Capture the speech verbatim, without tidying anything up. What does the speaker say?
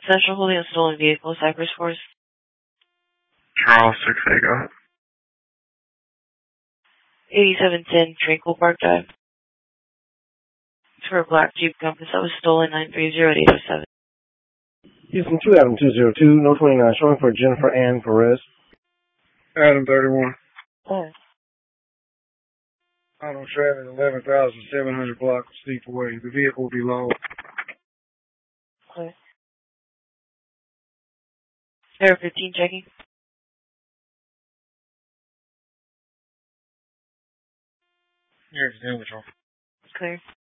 Special holding a stolen vehicle, Cypress Force. Charles six eight, go ahead. eighty-seven ten Tranquil Park Drive. It's for a black Jeep Compass that was stolen, nine three zero eight oh seven. Houston two, Adam two zero two, no twenty-nine, showing for Jennifer Ann Perez. Adam thirty-one. Oh. Auto traffic eleven thousand seven hundred block of Steeple Way. The vehicle will be low. Okay. Air fifteen checking. Here's the patrol. Clear.